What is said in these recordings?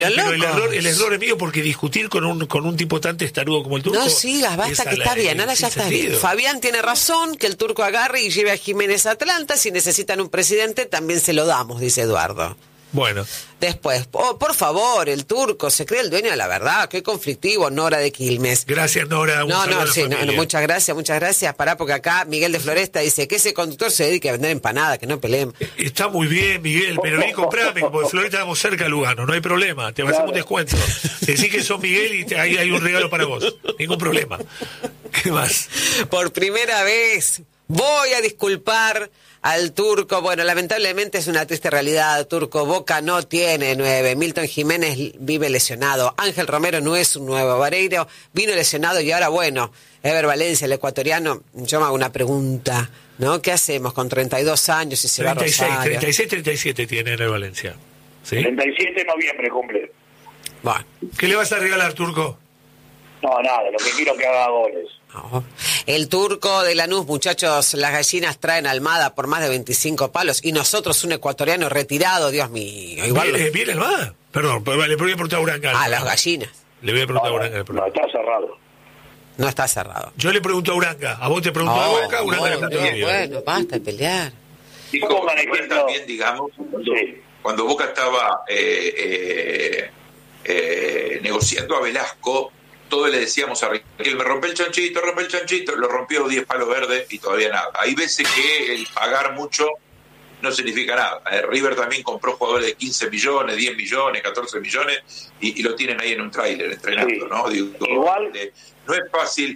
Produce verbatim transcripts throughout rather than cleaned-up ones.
Pero el error, el error es mío porque discutir con un con un tipo tan testarudo como el Turco... No sigas, basta que está bien, ahora ya está bien. Fabián tiene razón, que el Turco agarre y lleve a Jiménez a Atlanta. Si necesitan un presidente, también se lo damos, dice Eduardo. Bueno. Después, oh, por favor, el Turco se cree el dueño de la verdad. Qué conflictivo, Nora de Quilmes. Gracias, Nora. Un no, no, sí, no, no, muchas gracias, muchas gracias. Pará, porque acá Miguel de Floresta dice que ese conductor se dedique a vender empanadas, que no peleen. Está muy bien, Miguel, pero vení, comprame, porque Floresta estamos cerca de Lugano, no hay problema. Te va a hacer un descuento. Decís que sos Miguel y te, ahí hay un regalo para vos. Ningún problema. ¿Qué más? Por primera vez voy a disculpar al Turco. Bueno, lamentablemente es una triste realidad, Turco. Boca no tiene nueve. Milton Jiménez vive lesionado. Ángel Romero no es un nuevo. Vareiro vino lesionado y ahora, bueno, Ever Valencia, el ecuatoriano. Yo me hago una pregunta, ¿no? ¿Qué hacemos con treinta y dos años y se treinta y seis, va a Rosario? treinta y seis, treinta y siete tiene Ever Valencia. ¿Sí? treinta y siete de noviembre cumple. Bueno. ¿Qué le vas a regalar, Turco? No, nada, lo que quiero es que haga goles. No. El Turco de Lanús, muchachos, las gallinas traen Almada por más de veinticinco palos y nosotros un ecuatoriano retirado, Dios mío. Igual ¿Viene, los... ¿viene Almada? Perdón, le voy a preguntar a Uranga. Ah, las gallinas. Le voy a preguntar no, a Uranga. No, no, está cerrado. No está cerrado. Yo le pregunto a Uranga. A vos te pregunto oh, a Boca, Uranga oh, le pregunto no, a Diego. Bueno, basta de pelear. Digo, igual también, digamos, cuando, sí. cuando Boca estaba eh, eh, eh, negociando a Velasco, todos le decíamos a Riquelme, me rompe el chanchito, rompe el chanchito, lo rompió diez palos verdes y todavía nada. Hay veces que el pagar mucho no significa nada. Eh, River también compró jugadores de quince millones, diez millones, catorce millones y, y lo tienen ahí en un tráiler entrenando, sí. ¿no? Digo, Igual eh, no es fácil.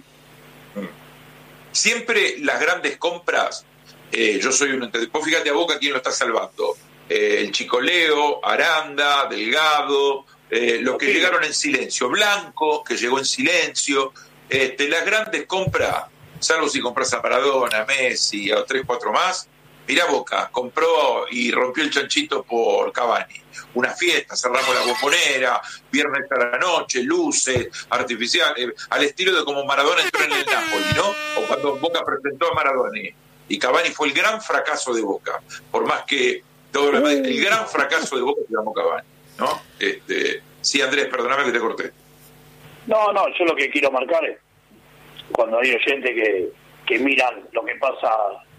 Siempre las grandes compras, eh, yo soy un... Vos fíjate a Boca quién lo está salvando. Eh, el Chico Leo, Aranda, Delgado... Eh, los que sí. llegaron en silencio, Blanco, que llegó en silencio, este, las grandes compras, salvo si compras a Maradona, a Messi, a tres, cuatro más, mirá Boca, compró y rompió el chanchito por Cavani. Una fiesta, cerramos la bombonera, viernes a la noche, luces, artificiales, eh, al estilo de como Maradona entró en el Napoli, ¿no? O cuando Boca presentó a Maradona. Y Cavani fue el gran fracaso de Boca, por más que todo lo demás, el gran fracaso de Boca se llamó Cavani. ¿No? Este, sí, Andrés, perdóname que te corté. No, no, yo lo que quiero marcar es cuando hay oyentes que, que miran lo que pasa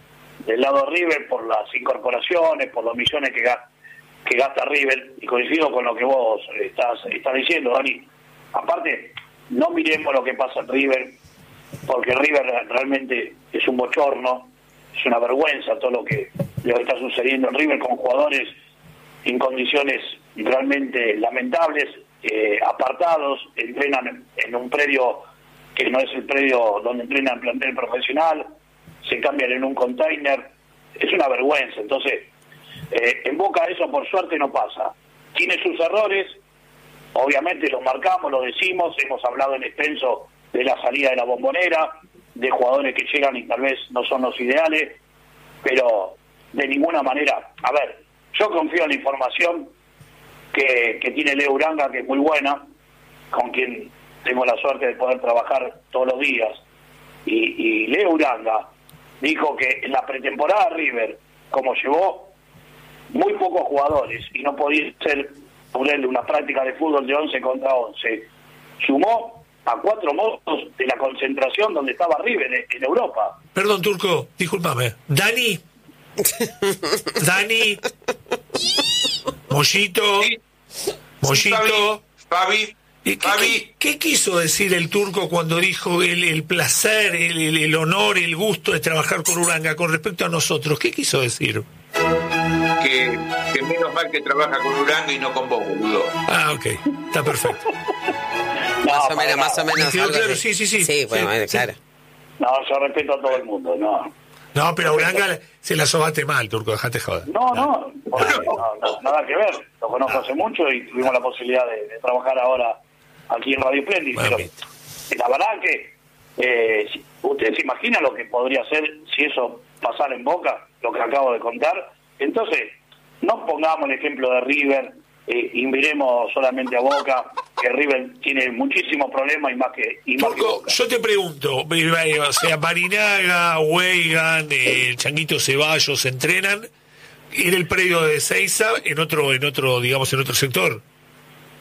del lado de River por las incorporaciones, por los millones que, ga, que gasta River, y coincido con lo que vos estás, estás diciendo, Dani. Aparte, no miremos lo que pasa en River, porque River realmente es un bochorno, es una vergüenza todo lo que, lo que está sucediendo en River con jugadores en condiciones realmente lamentables, eh, apartados, entrenan en un predio que no es el predio donde entrenan plantel profesional, se cambian en un container, es una vergüenza. Entonces, eh, en Boca eso por suerte no pasa. Tiene sus errores, obviamente los marcamos, los decimos, hemos hablado en extenso de la salida de la bombonera, de jugadores que llegan y tal vez no son los ideales, pero de ninguna manera, a ver, yo confío en la información que, que tiene Leo Uranga, que es muy buena, con quien tengo la suerte de poder trabajar todos los días. Y, y Leo Uranga dijo que en la pretemporada River, como llevó muy pocos jugadores y no podía ser una práctica de fútbol de once contra once, sumó a cuatro modos de la concentración donde estaba River en, en Europa. Perdón, Turco, discúlpame. Dani... Dani, Mollito, sí. Mollito, Fabi, ¿Qué, Fabi. ¿qué, ¿Qué quiso decir el Turco cuando dijo el, el placer, el, el, el honor, el gusto de trabajar con Uranga con respecto a nosotros? ¿Qué quiso decir? Que, que menos mal que trabaja con Uranga y no con vos, boludo. Ah, ok, está perfecto. No, más o menos, más o menos. Claro, claro, sí, sí, sí. Sí, bueno, sí, claro. Sí. No, yo respeto a todo el mundo, no. No, pero a Uranga se la sobaste mal, Turco, dejate joder. No, no, bueno, no, no, nada que ver. Lo conozco hace mucho y tuvimos la posibilidad de, de trabajar ahora aquí en Radio Splendid. Pero la verdad que eh, ustedes se imaginan lo que podría ser si eso pasara en Boca, lo que acabo de contar. Entonces, no pongamos el ejemplo de River eh, y miremos solamente a Boca, que River tiene muchísimos problemas y más que, y más Turco, que Boca. Yo te pregunto, o sea, Marinaga, Weigan, eh, el Changuito Ceballos entrenan en el predio de Ezeiza, en otro, en otro, digamos, en otro sector.